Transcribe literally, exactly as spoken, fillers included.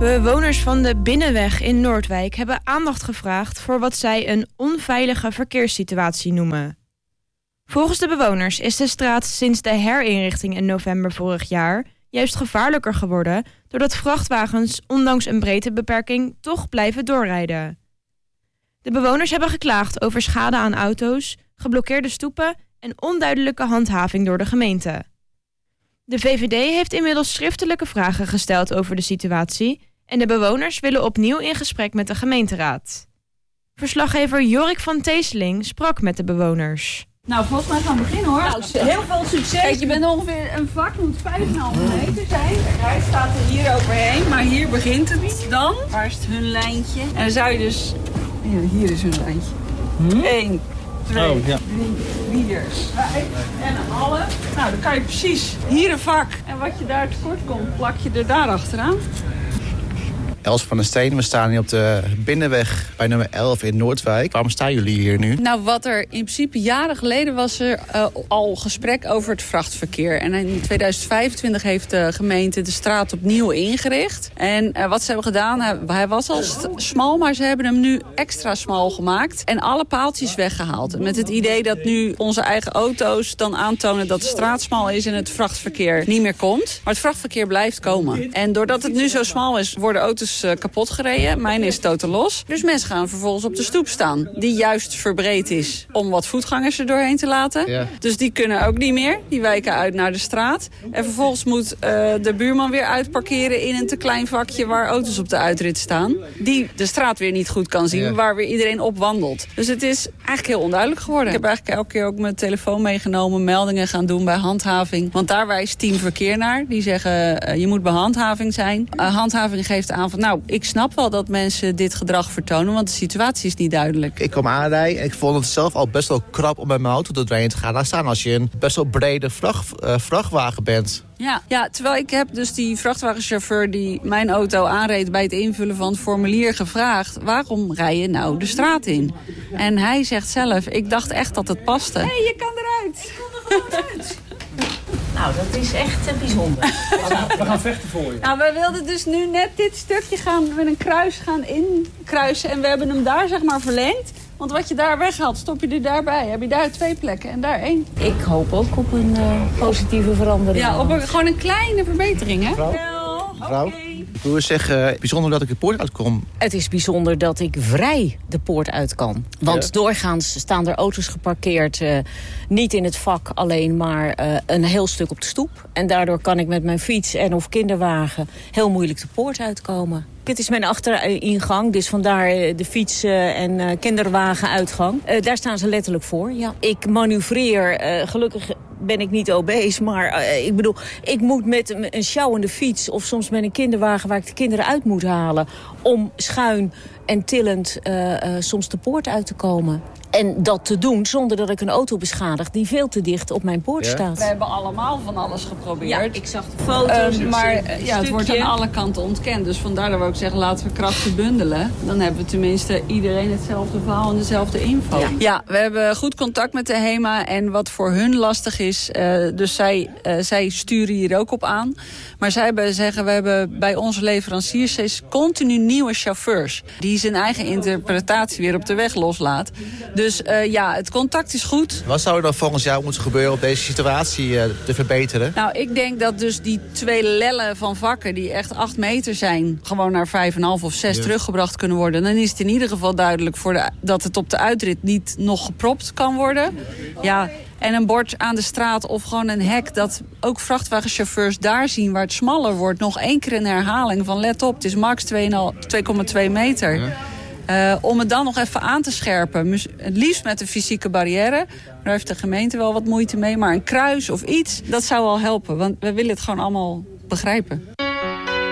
Bewoners van de Binnenweg in Noordwijk hebben aandacht gevraagd voor wat zij een onveilige verkeerssituatie noemen. Volgens de bewoners is de straat sinds de herinrichting in november vorig jaar juist gevaarlijker geworden doordat vrachtwagens ondanks een breedtebeperking toch blijven doorrijden. De bewoners hebben geklaagd over schade aan auto's, geblokkeerde stoepen en onduidelijke handhaving door de gemeente. De V V D heeft inmiddels schriftelijke vragen gesteld over de situatie en de bewoners willen opnieuw in gesprek met de gemeenteraad. Verslaggever Jorik van Teeseling sprak met de bewoners. Nou, volgens mij gaan we beginnen hoor. Nou, heel veel succes. Kijk, je bent ongeveer een vak, moet vijf komma vijf meter zijn. Hij staat er hier overheen, maar hier begint het dan. Waar is het hun lijntje? En dan zou je dus... Hier, hier is hun lijntje. Hm? Eén, twee, oh, ja. drie, vier, vijf en een half. Nou, dan kan je precies hier een vak. En wat je daar tekort komt, plak je er daar achteraan. Els van der Steen, we staan hier op de Binnenweg bij nummer elf in Noordwijk. Waarom staan jullie hier nu? Nou, wat er in principe jaren geleden was er uh, al gesprek over het vrachtverkeer. En in tweeduizend vijfentwintig heeft de gemeente de straat opnieuw ingericht. En uh, wat ze hebben gedaan, hij, hij was al st- smal, maar ze hebben hem nu extra smal gemaakt. En alle paaltjes weggehaald. Met het idee dat nu onze eigen auto's dan aantonen dat de straat smal is en het vrachtverkeer niet meer komt. Maar het vrachtverkeer blijft komen. En doordat het nu zo smal is, worden auto's kapot gereden. Mijn is totaal los. Dus mensen gaan vervolgens op de stoep staan. Die juist verbreed is om wat voetgangers er doorheen te laten. Ja. Dus die kunnen ook niet meer. Die wijken uit naar de straat. En vervolgens moet uh, de buurman weer uitparkeren in een te klein vakje waar auto's op de uitrit staan. Die de straat weer niet goed kan zien. Ja. Waar weer iedereen op wandelt. Dus het is eigenlijk heel onduidelijk geworden. Ik heb eigenlijk elke keer ook mijn telefoon meegenomen. Meldingen gaan doen bij handhaving. Want daar wijst team verkeer naar. Die zeggen uh, je moet bij handhaving zijn. Uh, handhaving geeft aan van nou, ik snap wel dat mensen dit gedrag vertonen, want de situatie is niet duidelijk. Ik kwam aanrijden en ik vond het zelf al best wel krap om met mijn auto doorheen te gaan. Laat staan als je een best wel brede vracht, uh, vrachtwagen bent. Ja, ja, terwijl ik heb dus die vrachtwagenchauffeur die mijn auto aanreed bij het invullen van het formulier gevraagd, waarom rij je nou de straat in? En hij zegt zelf, ik dacht echt dat het paste. Hé, hey, je kan eruit. Ik kon er gewoon uit. Nou, dat is echt uh, bijzonder. We gaan vechten voor je. Nou, wij wilden dus nu net dit stukje gaan met een kruis gaan inkruisen. En we hebben hem daar zeg maar verlengd. Want wat je daar weghaalt, stop je er daarbij. Heb je daar twee plekken en daar één. Ik hoop ook op een uh, positieve verandering. Ja, op een, gewoon een kleine verbetering, hè? Mevrouw? Mevrouw? Okay. Ik wil zeggen, uh, bijzonder dat ik de poort uitkom. Het is bijzonder dat ik vrij de poort uit kan. Want ja. doorgaans staan er auto's geparkeerd. Uh, niet in het vak alleen, maar uh, een heel stuk op de stoep. En daardoor kan ik met mijn fiets en of kinderwagen heel moeilijk de poort uitkomen. Dit is mijn achteringang, dus vandaar de fiets- en uh, kinderwagenuitgang. Uh, daar staan ze letterlijk voor, ja. Ik manoeuvreer, uh, gelukkig ben ik niet obese, maar uh, ik bedoel, ik moet met een sjouwende fiets of soms met een kinderwagen waar ik de kinderen uit moet halen om schuin en tillend uh, uh, soms de poort uit te komen. En dat te doen zonder dat ik een auto beschadig die veel te dicht op mijn poort ja. staat. We hebben allemaal van alles geprobeerd. Ja, ik zag de foto's. Uh, maar uh, ja, het wordt aan alle kanten ontkend. Dus vandaar dat we ook zeggen, laten we krachten bundelen. Dan hebben we tenminste iedereen hetzelfde verhaal en dezelfde info. Ja, ja, we hebben goed contact met de HEMA. En wat voor hun lastig is, uh, dus zij, uh, zij sturen hier ook op aan. Maar zij hebben, zeggen, we hebben bij onze leveranciers steeds continu nieuwe chauffeurs. Die zijn eigen interpretatie weer op de weg loslaat. Dus uh, ja, het contact is goed. Wat zou er dan volgens jou moeten gebeuren om deze situatie uh, te verbeteren? Nou, ik denk dat dus die twee lellen van vakken die echt acht meter zijn, gewoon naar vijf en half of zes ja. teruggebracht kunnen worden. Dan is het in ieder geval duidelijk voor de, dat het op de uitrit niet nog gepropt kan worden. Ja, en een bord aan de straat of gewoon een hek dat ook vrachtwagenchauffeurs daar zien waar het smaller wordt. Nog één keer een herhaling van let op, het is max twee komma twee meter. Ja. Uh, om het dan nog even aan te scherpen. Het liefst met een fysieke barrière. Daar heeft de gemeente wel wat moeite mee. Maar een kruis of iets, dat zou wel helpen. Want we willen het gewoon allemaal begrijpen.